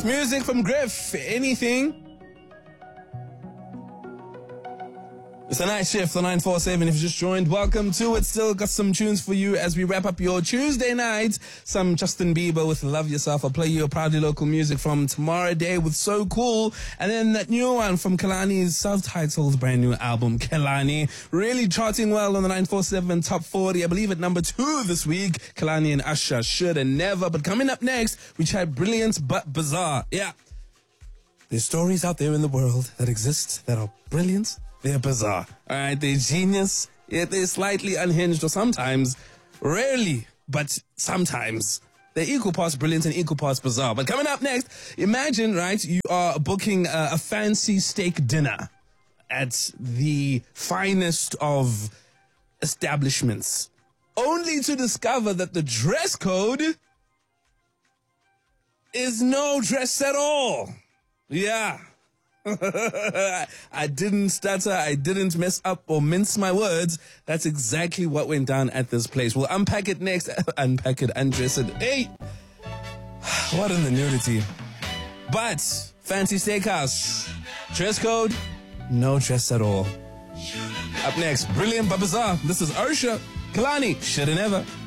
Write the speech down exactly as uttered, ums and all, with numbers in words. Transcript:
It's music from Griff. Anything? It's a night shift on nine four seven. If you just joined, welcome to it. Still got some tunes for you as we wrap up your Tuesday night. Some Justin Bieber with Love Yourself. I'll play you a proudly local music from Tomorrow Day with So Cool. And then that new one from Kelani's self-titled brand new album, Kelani. Really charting well on the nine four seven Top forty. I believe at number two this week. Kelani and Usher, Should and Never. But coming up next, we chat brilliant but bizarre. Yeah. There's stories out there in the world that exist that are brilliant. They're bizarre. All right, they're genius, yet they're slightly unhinged, or sometimes, rarely, but sometimes, they're equal parts brilliant and equal parts bizarre. But coming up next, imagine, right, you are booking a, a fancy steak dinner at the finest of establishments, only to discover that the dress code is no dress at all. Yeah. I didn't stutter, I didn't mess up or mince my words. That's exactly what went down at this place. We'll unpack it next. Unpack it, undress it. Hey! What in the nudity. But, fancy steakhouse. Dress code, no dress at all. Up next, brilliant but bizarre. This is Usher, Kelani, Should and Never.